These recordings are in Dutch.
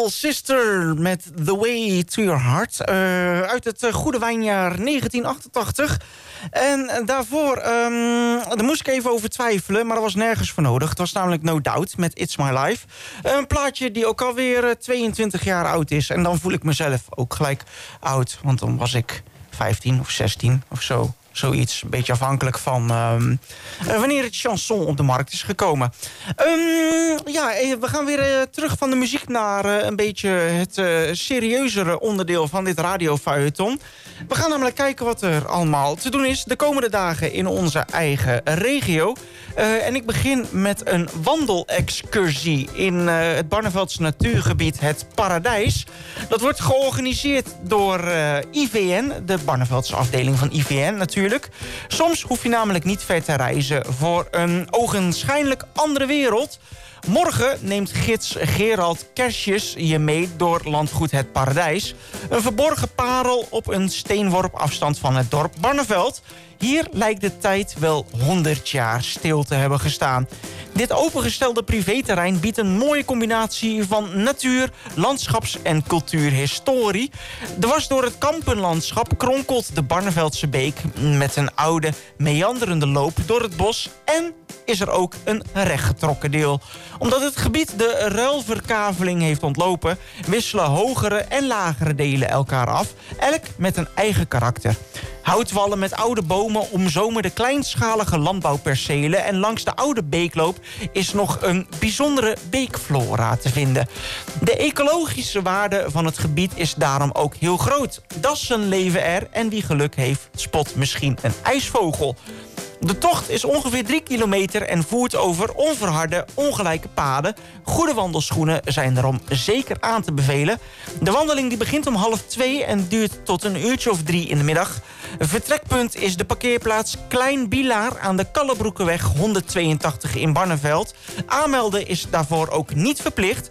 Soul Sister met The Way to Your Heart. Uit het goede wijnjaar 1988. En daarvoor, daar moest ik even over twijfelen, maar dat was nergens voor nodig. Het was namelijk No Doubt met It's My Life. Een plaatje die ook alweer 22 jaar oud is. En dan voel ik mezelf ook gelijk oud, want dan was ik 15 of 16 of zo. Zoiets, een beetje afhankelijk van wanneer het chanson op de markt is gekomen. We gaan weer terug van de muziek naar een beetje het serieuzere onderdeel van dit radiofeuilleton. We gaan namelijk kijken wat er allemaal te doen is de komende dagen in onze eigen regio. En ik begin met een wandelexcursie in het Barneveldse natuurgebied Het Paradijs. Dat wordt georganiseerd door IVN, de Barneveldse afdeling van IVN natuurlijk. Soms hoef je namelijk niet ver te reizen voor een ogenschijnlijk andere wereld. Morgen neemt gids Gerald Kersjes je mee door landgoed Het Paradijs. Een verborgen parel op een steenworp afstand van het dorp Barneveld. Hier lijkt de tijd wel 100 jaar stil te hebben gestaan. Dit opengestelde privéterrein biedt een mooie combinatie van natuur, landschaps- en cultuurhistorie. Dwars door het kampenlandschap kronkelt de Barneveldse beek met een oude, meanderende loop door het bos en is er ook een rechtgetrokken deel. Omdat het gebied de ruilverkaveling heeft ontlopen, wisselen hogere en lagere delen elkaar af, elk met een eigen karakter. Houtwallen met oude bomen omzomen de kleinschalige landbouwpercelen en langs de oude beekloop is nog een bijzondere beekflora te vinden. De ecologische waarde van het gebied is daarom ook heel groot. Dassen leven er en wie geluk heeft spot misschien een ijsvogel. De tocht is ongeveer 3 kilometer en voert over onverharde, ongelijke paden. Goede wandelschoenen zijn daarom zeker aan te bevelen. De wandeling die begint om 1:30 en duurt tot een uurtje of 3 in de middag. Vertrekpunt is de parkeerplaats Klein Bilaar aan de Kallebroekenweg 182 in Barneveld. Aanmelden is daarvoor ook niet verplicht.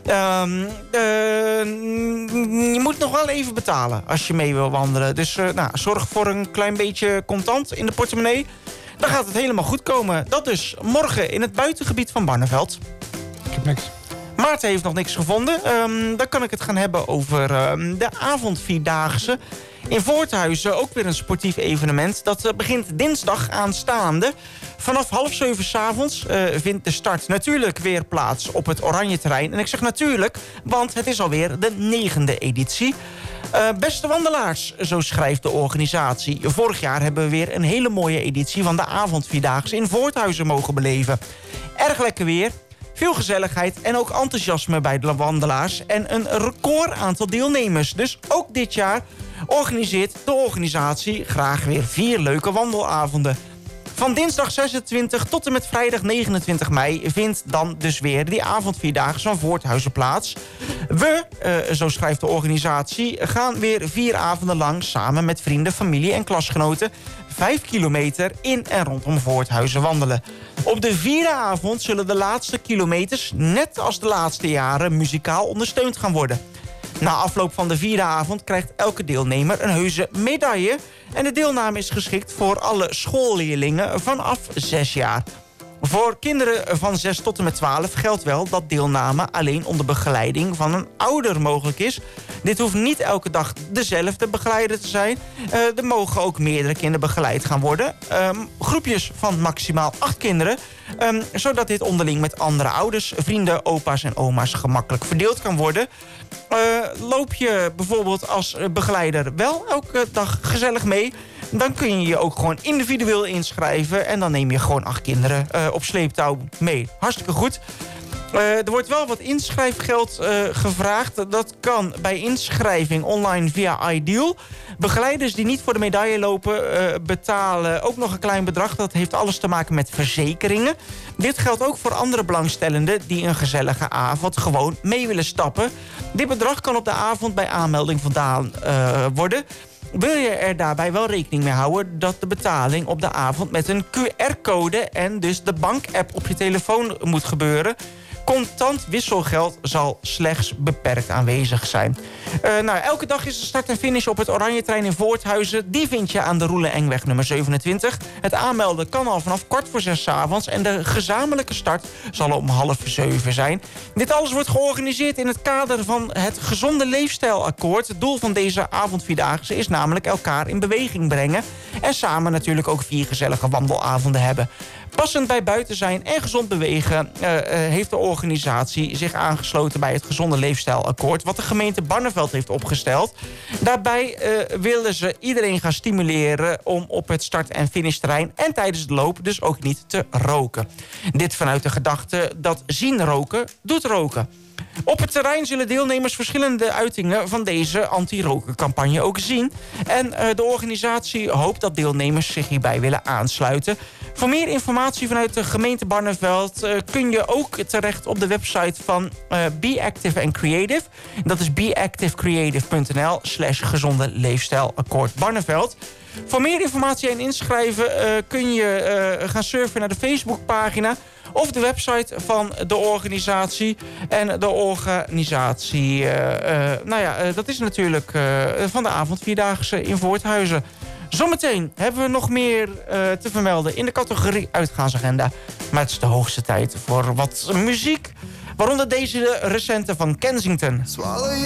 Je moet nog wel even betalen als je mee wil wandelen. Dus zorg voor een klein beetje contant in de portemonnee. Dan gaat het helemaal goed komen. Dat dus morgen in het buitengebied van Barneveld. Ik heb niks. Maarten heeft nog niks gevonden. Dan kan ik het gaan hebben over de avondvierdaagse. In Voorthuizen ook weer een sportief evenement. Dat begint dinsdag aanstaande. Vanaf 6:30 s'avonds vindt de start natuurlijk weer plaats op het Oranjeterrein. En ik zeg natuurlijk, want het is alweer de 9e editie. Beste wandelaars, zo schrijft de organisatie. Vorig jaar hebben we weer een hele mooie editie van de avondvierdaagse in Voorthuizen mogen beleven. Erg lekker weer. Veel gezelligheid en ook enthousiasme bij de wandelaars. En een record aantal deelnemers. Dus ook dit jaar organiseert de organisatie graag weer 4 leuke wandelavonden. Van dinsdag 26 tot en met vrijdag 29 mei vindt dan dus weer die avondvierdaagse van Voorthuizen plaats. We, zo schrijft de organisatie, gaan weer 4 avonden lang samen met vrienden, familie en klasgenoten 5 kilometer in en rondom Voorthuizen wandelen. Op de 4e avond zullen de laatste kilometers, net als de laatste jaren, muzikaal ondersteund gaan worden. Na afloop van de 4e avond krijgt elke deelnemer een heuse medaille. En de deelname is geschikt voor alle schoolleerlingen vanaf 6 jaar. Voor kinderen van 6 tot en met 12 geldt wel dat deelname alleen onder begeleiding van een ouder mogelijk is. Dit hoeft niet elke dag dezelfde begeleider te zijn. Er mogen ook meerdere kinderen begeleid gaan worden. Groepjes van maximaal 8 kinderen. Zodat dit onderling met andere ouders, vrienden, opa's en oma's gemakkelijk verdeeld kan worden. Loop je bijvoorbeeld als begeleider wel elke dag gezellig mee, dan kun je je ook gewoon individueel inschrijven en dan neem je gewoon 8 kinderen op sleeptouw mee. Hartstikke goed. Er wordt wel wat inschrijfgeld gevraagd. Dat kan bij inschrijving online via Ideal. Begeleiders die niet voor de medaille lopen betalen ook nog een klein bedrag. Dat heeft alles te maken met verzekeringen. Dit geldt ook voor andere belangstellenden die een gezellige avond gewoon mee willen stappen. Dit bedrag kan op de avond bij aanmelding voldaan worden. Wil je er daarbij wel rekening mee houden dat de betaling op de avond met een QR-code en dus de bankapp op je telefoon moet gebeuren. Contant wisselgeld zal slechts beperkt aanwezig zijn. Elke dag is de start en finish op het Oranjetrein in Voorthuizen. Die vind je aan de Roelenengweg nummer 27. Het aanmelden kan al vanaf 6:15 'avonds. En de gezamenlijke start zal om 6:30 zijn. Dit alles wordt georganiseerd in het kader van het Gezonde Leefstijlakkoord. Het doel van deze avondvierdaagse is namelijk elkaar in beweging brengen. En samen natuurlijk ook 4 gezellige wandelavonden hebben. Passend bij buiten zijn en gezond bewegen heeft de organisatie zich aangesloten bij het Gezonde Leefstijlakkoord, wat de gemeente Barneveld heeft opgesteld. Daarbij willen ze iedereen gaan stimuleren om op het start- en finishterrein en tijdens de loop dus ook niet te roken. Dit vanuit de gedachte dat zien roken doet roken. Op het terrein zullen deelnemers verschillende uitingen van deze anti-rokencampagne ook zien. En de organisatie hoopt dat deelnemers zich hierbij willen aansluiten. Voor meer informatie vanuit de gemeente Barneveld kun je ook terecht op de website van Be Active and Creative. Dat is beactivecreative.nl/gezonde leefstijlakkoord Barneveld. Voor meer informatie en inschrijven kun je gaan surfen naar de Facebookpagina of de website van de organisatie. En de organisatie, dat is natuurlijk van de avondvierdaagse in Voorthuizen. Zometeen hebben we nog meer te vermelden in de categorie uitgaansagenda. Maar het is de hoogste tijd voor wat muziek. Waaronder deze recente van Kensington.